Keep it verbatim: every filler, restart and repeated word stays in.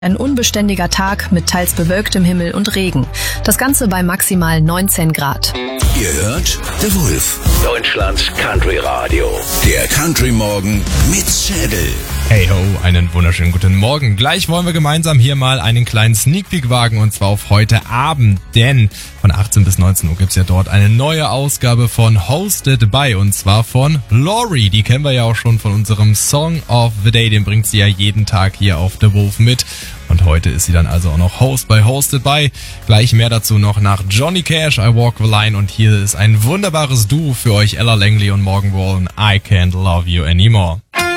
Ein unbeständiger Tag mit teils bewölktem Himmel und Regen. Das Ganze bei maximal neunzehn Grad. Ihr hört The Wolf. Deutschlands Country Radio. Der Country Morgen mit Schädel. Hey ho, einen wunderschönen guten Morgen. Gleich wollen wir gemeinsam hier mal einen kleinen Sneak Peek wagen, und zwar auf heute Abend, denn von achtzehn bis neunzehn Uhr gibt's ja dort eine neue Ausgabe von Hosted by, und zwar von Lori. Die kennen wir ja auch schon von unserem Song of the Day, den bringt sie ja jeden Tag hier auf The Wolf mit. Und heute ist sie dann also auch noch Host bei Hosted by. Gleich mehr dazu noch nach Johnny Cash, I Walk the Line. Und hier ist ein wunderbares Duo für euch, Ella Langley und Morgan Wallen, I Can't Love You Anymore.